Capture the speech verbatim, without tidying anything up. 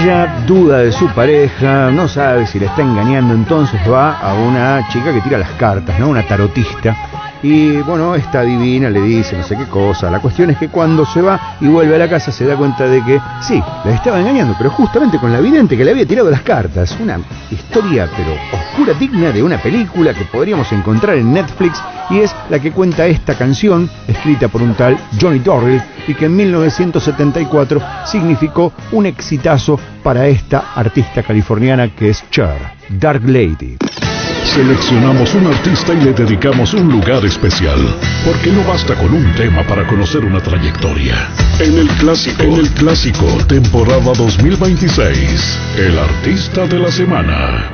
Ella duda de su pareja, no sabe si le está engañando, entonces va a una chica que tira las cartas, ¿no? Una tarotista. Y bueno, esta adivina, le dice no sé qué cosa. La cuestión es que cuando se va y vuelve a la casa se da cuenta de que sí, la estaba engañando, pero justamente con la vidente que le había tirado las cartas. Una historia pero oscura, digna de una película que podríamos encontrar en Netflix, y es la que cuenta esta canción, escrita por un tal Johnny Dorrell, y que en mil novecientos setenta y cuatro significó un exitazo para esta artista californiana que es Cher, Dark Lady. Seleccionamos un artista y le dedicamos un lugar especial, porque no basta con un tema para conocer una trayectoria. En el clásico, en el clásico, temporada dos mil veintiséis, el artista de la semana.